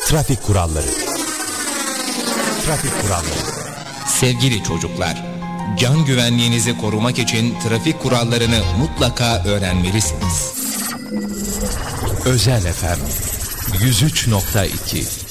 Trafik kuralları. Trafik kuralları. Sevgili çocuklar, can güvenliğinizi korumak için trafik kurallarını mutlaka öğrenmelisiniz. Özel FM 103.2